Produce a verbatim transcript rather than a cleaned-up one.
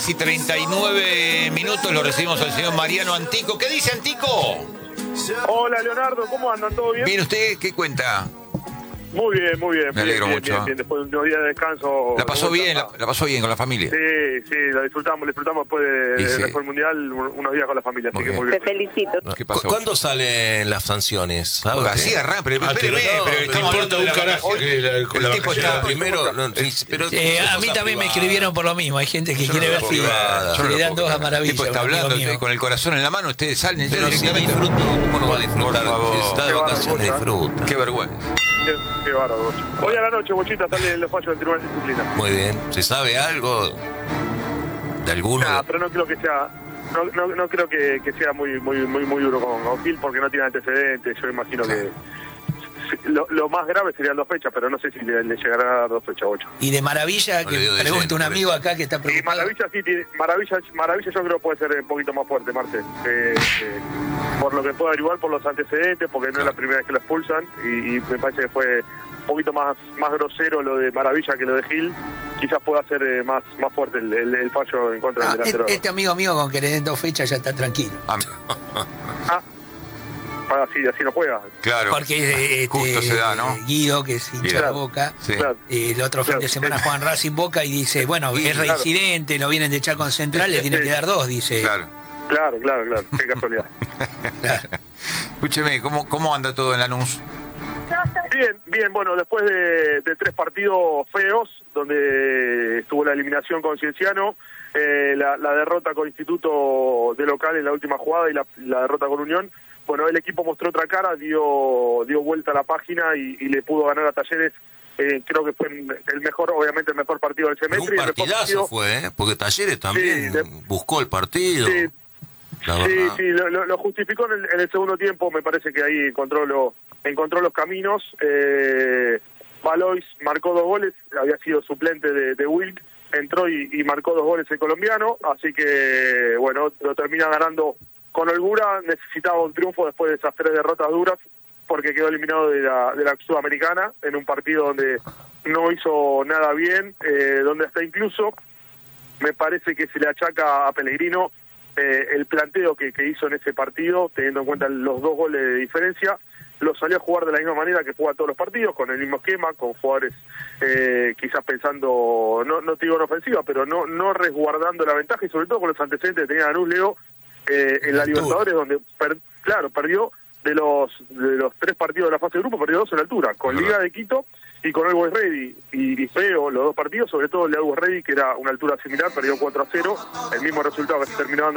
diez y treinta y nueve minutos lo recibimos al señor Mariano Antico. ¿Qué dice Antico? Hola Leonardo, ¿cómo andan? ¿Todo bien? Bien, ¿usted qué cuenta? Muy bien, muy bien. Me alegro bien, mucho. Bien, bien. Después de unos días de descanso. ¿La pasó de bien? La, ¿La pasó bien con la familia? Sí, sí, la disfrutamos, la disfrutamos después, de, Sí, sí. después del Mundial, unos días con la familia, Muy así que bien. muy Te bien. felicito. ¿Qué pasó? ¿Cuándo salen las sanciones? ¿Sabe? Así arranca, pero Ah, espéreme, pero no, pero me estamos importa hablando un de la carajo vacación. que la- con El la tipo vacación está- primero, no, sí, pero Eh, a son mí cosas también me privadas. escribieron por lo mismo. Hay gente que Yo quiere no ver lo si, puedo creer. si Yo no le lo dan puedo dos a creer. Maravilla. El tipo está un amigo hablando mío. con el corazón en la mano, ustedes salen Pero si directamente. disfruto, ¿cómo no va a disfrutar? Por favor. Si está de Qué vacaciones, bárbaro, disfruta. Qué vergüenza. Qué, qué bárbaro, Bocha. Hoy a la noche, Bochita, sale los fallos del Tribunal de Disciplina. Muy bien. ¿Se sabe algo de alguno? Nah, de- pero no creo que sea... No, no, no creo que, que sea muy muy muy muy duro con, con Gil porque no tiene antecedentes. Yo imagino que lo, lo más grave serían dos fechas, pero no sé si le, le llegarán a dar dos fechas, Bocha. Y de Maravilla, No que le digo de pregunta lleno, un por amigo eso. acá que está Y preocupado. Maravilla sí tiene, Maravilla, Maravilla yo creo que puede ser un poquito más fuerte, Marte. Eh, eh, por lo que puedo averiguar por los antecedentes, porque no es la primera vez que lo expulsan, y, y me parece que fue un poquito más, más grosero lo de Maravilla que lo de Gil. Quizás pueda ser eh, más, más fuerte el, el, el fallo en contra Ah, del delantero. este amigo mío con que le den dos fechas ya está tranquilo. Ah, Ah, así, así no juega. claro. Porque eh, este, Justo se da, ¿no? Guido, que es hincha de Claro. Boca, Sí. Claro. eh, el otro fin Claro, de semana sí. Juan Racing Boca y dice, bueno, Sí, es claro. reincidente, lo vienen de echar con Central, le tienen que dar dos, dice. Claro. Claro, claro, claro. Qué casualidad. Claro. Escúcheme, ¿cómo, ¿cómo anda todo en Lanús? Bien, bien, bueno, después de, de tres partidos feos, donde estuvo la eliminación con Cienciano, eh, la, la derrota con Instituto de local en la última jugada y la, la derrota con Unión, bueno, el equipo mostró otra cara, dio dio vuelta a la página y, y le pudo ganar a Talleres. Eh, creo que fue el mejor, obviamente el mejor partido del Pero semestre. un y el mejor partidazo partido- fue, ¿eh? Porque Talleres también Sí, de- buscó el partido. Sí, la Sí, verdad. sí, lo, lo- lo justificó en el, en el segundo tiempo, me parece que ahí encontró, lo, encontró los caminos. Eh, Valois marcó dos goles, había sido suplente de, de Wilk, entró y, y marcó dos goles el colombiano, así que, bueno, lo termina ganando con holgura, necesitaba un triunfo después de esas tres derrotas duras, porque quedó eliminado de la, de la Sudamericana, en un partido donde no hizo nada bien, eh, donde hasta incluso me parece que se le achaca a Pellegrino eh, el planteo que, que hizo en ese partido, teniendo en cuenta los dos goles de diferencia, lo salió a jugar de la misma manera que juega todos los partidos, con el mismo esquema, con jugadores eh, quizás pensando, no, no te digo en ofensiva, pero no no resguardando la ventaja y sobre todo con los antecedentes que tenía Lanús, Leo, eh, en la Altura. Libertadores, donde, per- claro, perdió de los de los tres partidos de la fase de grupo, perdió dos en altura, con Verdad. Liga de Quito y con Always Ready, y, y feo los dos partidos, sobre todo el de Always Ready, que era una altura similar, perdió cuatro a cero, el mismo resultado que se terminó dando